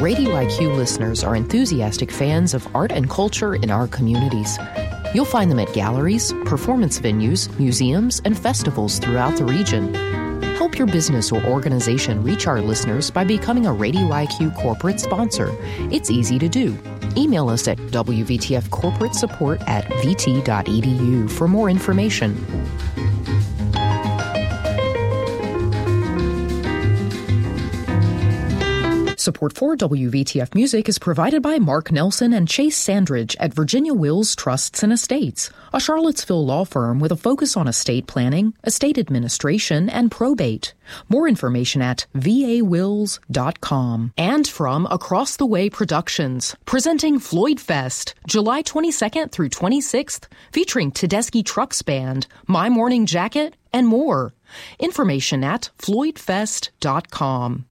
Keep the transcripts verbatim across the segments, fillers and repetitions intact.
Radio I Q listeners are enthusiastic fans of art and culture in our communities. You'll find them at galleries, performance venues, museums, and festivals throughout the region. Help your business or organization reach our listeners by becoming a Radio I Q corporate sponsor. It's easy to do. Email us at W V T F corporate support at v t dot e d u for more information. Support for W V T F Music is provided by Mark Nelson and Chase Sandridge at Virginia Wills Trusts and Estates, a Charlottesville law firm with a focus on estate planning, estate administration, and probate. More information at v a wills dot com. And from Across the Way Productions, presenting Floyd Fest, July twenty-second through twenty-sixth, featuring Tedeschi Trucks Band, My Morning Jacket, and more. Information at floyd fest dot com.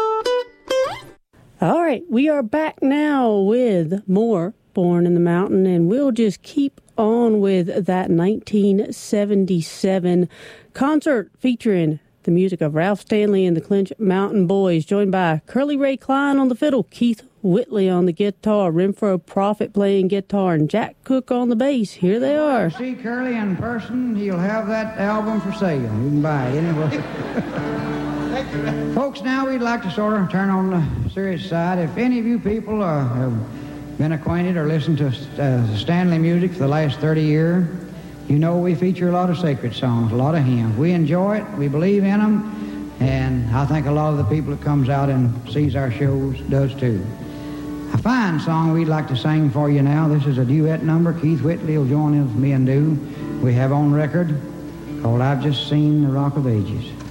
All right, we are back now with more Born in the Mountain, and we'll just keep on with that nineteen seventy-seven concert featuring the music of Ralph Stanley and the Clinch Mountain Boys, joined by Curly Ray Klein on the fiddle, Keith Whitley on the guitar, Renfro Prophet playing guitar, and Jack Cook on the bass. Here they are. If you see Curly in person, he'll have that album for sale. You can buy it anyway. Folks, now we'd like to sort of turn on the serious side. If any of you people uh, have been acquainted or listened to uh, Stanley music for the last thirty years, you know we feature a lot of sacred songs, a lot of hymns. We enjoy it, we believe in them, and I think a lot of the people that comes out and sees our shows does too. A fine song we'd like to sing for you now. This is a duet number. Keith Whitley will join in with me and do. We have on record called I've Just Seen the Rock of Ages.